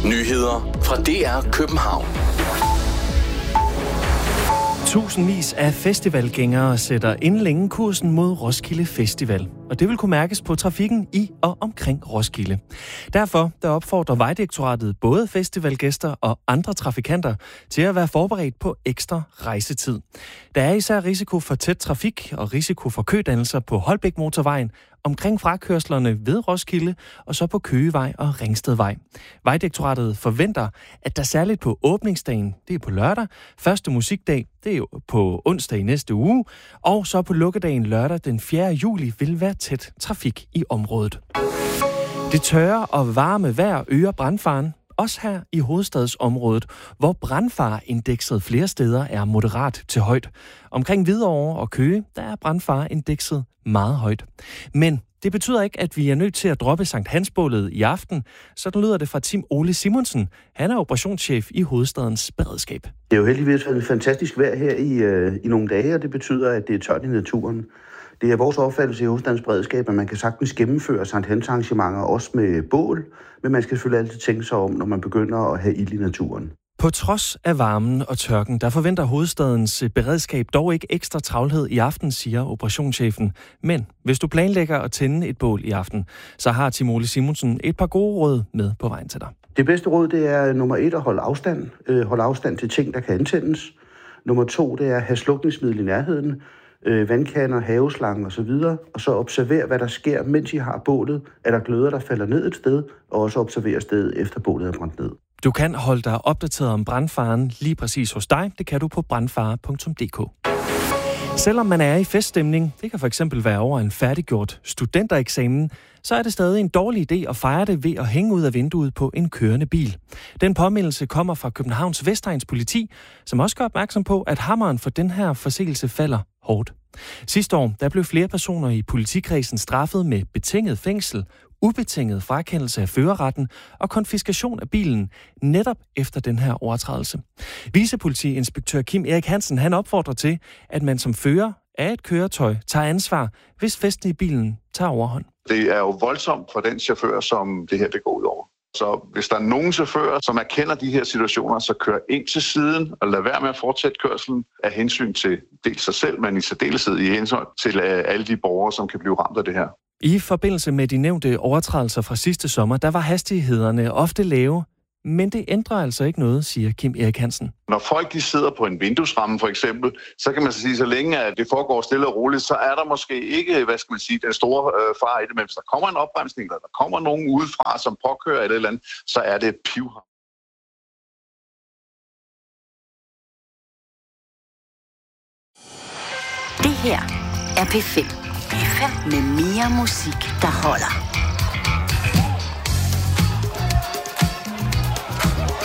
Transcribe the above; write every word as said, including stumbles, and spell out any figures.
Nyheder fra D R København. Tusindvis af festivalgængere sætter inden længe kursen mod Roskilde Festival. Og det vil kunne mærkes på trafikken i og omkring Roskilde. Derfor der opfordrer Vejdirektoratet både festivalgæster og andre trafikanter til at være forberedt på ekstra rejsetid. Der er især risiko for tæt trafik og risiko for kødannelser på Holbæk Motorvejen, omkring frakørslerne ved Roskilde og så på Køgevej og Ringstedvej. Vejdirektoratet forventer, at der særligt på åbningsdagen, det er på lørdag, første musikdag, det er jo på onsdag i næste uge, og så på lukkedagen lørdag den fjerde juli vil være tæt trafik i området. Det tørre og varme vejr øger brandfaren, også her i hovedstadsområdet, hvor brandfareindekset flere steder er moderat til højt. Omkring Hvidovre og Køge, der er brandfareindekset meget højt. Men det betyder ikke, at vi er nødt til at droppe Sankt Hans-bålet i aften. Sådan lyder det fra Tim Ole Simonsen. Han er operationschef i hovedstadens beredskab. Det er jo heldigvis en fantastisk vejr her i, øh, i nogle dage, og det betyder, at det er tørt i naturen. Det er vores opfattelse i hovedstadens beredskab, at man kan sagtens gennemføre Sankt Hans-arrangementer også med bål, men man skal selvfølgelig altid tænke sig om, når man begynder at have ild i naturen. På trods af varmen og tørken, der forventer hovedstadens beredskab dog ikke ekstra travlhed i aften, siger operationschefen. Men hvis du planlægger at tænde et bål i aften, så har Tim Ole Simonsen et par gode råd med på vejen til dig. Det bedste råd, det er nummer et at holde afstand. Øh, holde afstand til ting, der kan antændes. Nummer to, det er at have slukningsmiddel i nærheden. Øh, vandkander, haveslange osv. Og så observer, hvad der sker, mens I har bålet. Er der gløder, der falder ned et sted, og også observere stedet, efter bålet er brændt ned. Du kan holde dig opdateret om brandfaren lige præcis hos dig. Det kan du på brandfare punktum d k. Selvom man er i feststemning, det kan for eksempel være over en færdiggjort studentereksamen, så er det stadig en dårlig idé at fejre det ved at hænge ud af vinduet på en kørende bil. Den påmeldelse kommer fra Københavns Vestegns politi, som også gør opmærksom på, at hammeren for den her forseelse falder hårdt. Sidste år der blev flere personer i politikredsen straffet med betinget fængsel, ubetinget frakendelse af førerretten og konfiskation af bilen netop efter den her overtrædelse. Vicepolitiinspektør Kim Erik Hansen han opfordrer til, at man som fører af et køretøj tager ansvar, hvis festen i bilen tager overhånd. Det er jo voldsomt for den chauffør, som det her det går ud over. Så hvis der er nogen chauffører, som erkender de her situationer, så kør ind til siden og lad være med at fortsætte kørslen af hensyn til dels sig selv, men i særdeleshed i hensyn til alle de borgere, som kan blive ramt af det her. I forbindelse med de nævnte overtrædelser fra sidste sommer, der var hastighederne ofte lave, men det ændrer altså ikke noget, siger Kim Erik Hansen. Når folk de sidder på en vinduesramme for eksempel, så kan man så sige, så længe at det foregår stille og roligt, så er der måske ikke, hvad skal man sige, den store øh, far i det, men hvis der kommer en opbremsning, eller der kommer nogen udefra, som påkører et eller andet, så er det pivhamrende. Det her er P fem. P fem med mere musik, der holder.